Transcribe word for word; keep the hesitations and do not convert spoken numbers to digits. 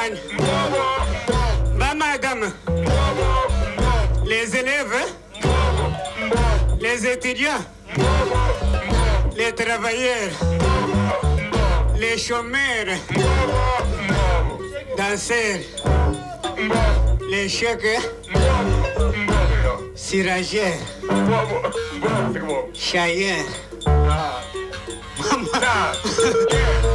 campagne. Va madame. Les élèves, les étudiants, les travailleurs, les chômeurs, danseurs, les chèques, ciragères, chailleurs. Maman.